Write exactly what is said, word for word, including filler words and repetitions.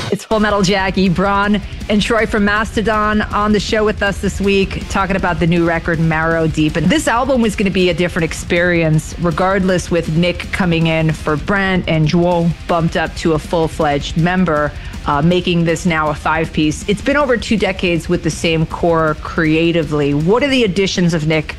It's Full Metal Jackie, Braun, and Troy from Mastodon on the show with us this week, talking about the new record, Marrow Deep. And this album was going to be a different experience, regardless, with Nick coming in for Brent and Joel bumped up to a full-fledged member, uh, making this now a five-piece. It's been over two decades with the same core creatively. What are the additions of Nick